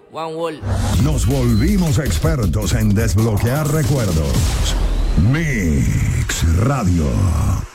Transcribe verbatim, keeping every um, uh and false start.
One Wall. Nos volvimos expertos en desbloquear recuerdos. Mix Radio.